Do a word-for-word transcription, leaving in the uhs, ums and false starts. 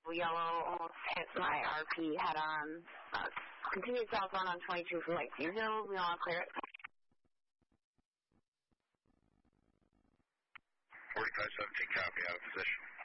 yellow almost hit my R P head on. Uh, continue southbound on twenty-two from Lakeview. We want to clear it. forty-five seventeen, copy, out of position.